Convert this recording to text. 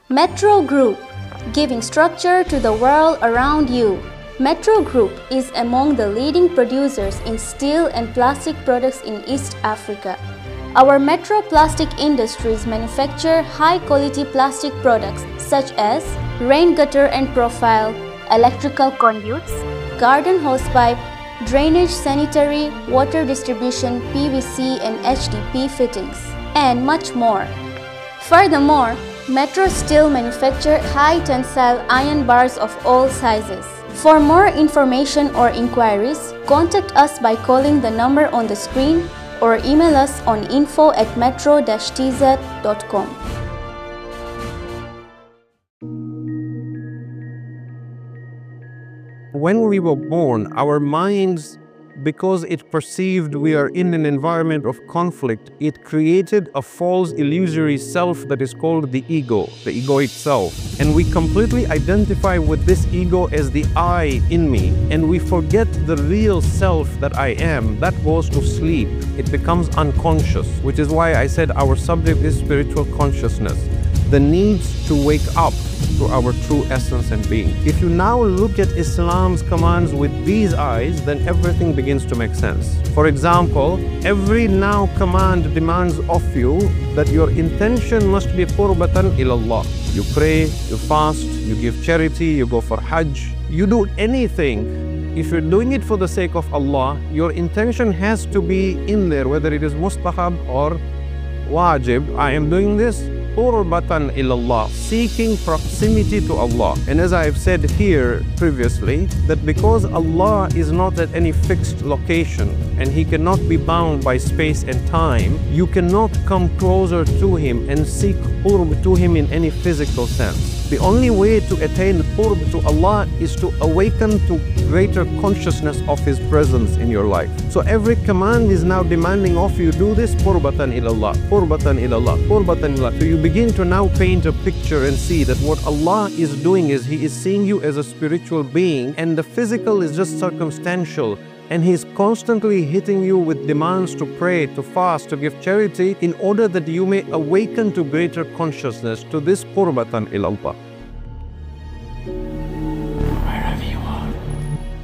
Metro Group, giving structure to the world around you. Metro Group is among the leading producers in steel and plastic products in East Africa. Our Metro Plastic Industries manufacture high-quality plastic products such as rain gutter and profile, electrical conduits, garden hosepipe, drainage, sanitary, water distribution, PVC and HDP fittings, and much more. Furthermore, Metro Steel manufacture high-tensile iron bars of all sizes. For more information or inquiries, contact us by calling the number on the screen or email us on info@metro-tz.com. When we were born, our minds, because it perceived we are in an environment of conflict, it created a false illusory self that is called the ego itself. And we completely identify with this ego as the I in me. And we forget the real self that I am. That goes to sleep. It becomes unconscious, which is why I said our subject is spiritual consciousness. The needs to wake up to our true essence and being. If you now look at Islam's commands with these eyes, then everything begins to make sense. For example, every now command demands of you that your intention must be qurbatan ilallah. You pray, you fast, you give charity, you go for Hajj, you do anything. If you're doing it for the sake of Allah, your intention has to be in there, whether it is mustahab or wajib. I am doing this qurbatan ilallah, seeking proximity to Allah. And as I have said here previously, that because Allah is not at any fixed location and He cannot be bound by space and time, you cannot come closer to Him and seek qurb to Him in any physical sense. The only way to attain qurb to Allah is to awaken to greater consciousness of His presence in your life. So every command is now demanding of you, do this qurbatan ilallah, qurbatan ilallah, qurbatan ilallah. So you begin to now paint a picture and see that what Allah is doing is He is seeing you as a spiritual being, and the physical is just circumstantial. And He's constantly hitting you with demands to pray, to fast, to give charity in order that you may awaken to greater consciousness, to this qurbatan ilallah.